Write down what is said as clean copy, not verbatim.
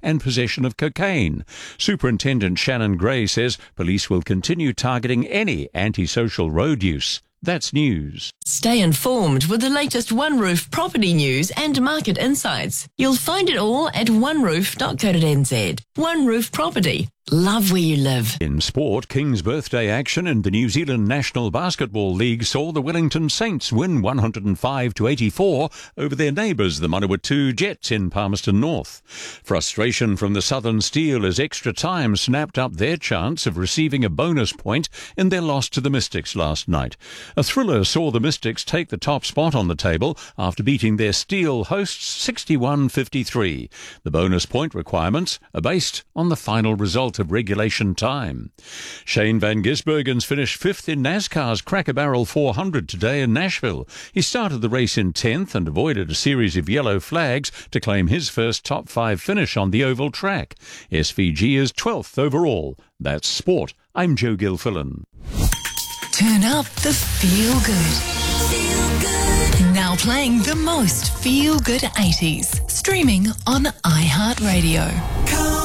and possession of cocaine. Superintendent Shannon Gray says police will continue targeting any antisocial road use. That's news. Stay informed with the latest One Roof property news and market insights. You'll find it all at oneroof.co.nz. One Roof Property. Love where you live. In sport, King's birthday action in the New Zealand National Basketball League saw the Wellington Saints win 105-84 over their neighbours, the Manawatu Jets in Palmerston North. Frustration from the Southern Steel as extra time snapped up their chance of receiving a bonus point in their loss to the Mystics last night. A thriller saw the Mystics take the top spot on the table after beating their Steel hosts 61-53. The bonus point requirements are based on the final result of regulation time. Shane Van Gisbergen's finished fifth in NASCAR's Cracker Barrel 400 today in Nashville. He started the race in 10th and avoided a series of yellow flags to claim his first top 5 finish on the oval track. SVG is 12th overall. That's sport. I'm Joe Gilfillan. Turn up the feel good. Now playing the most feel good 80s. Streaming on iHeartRadio.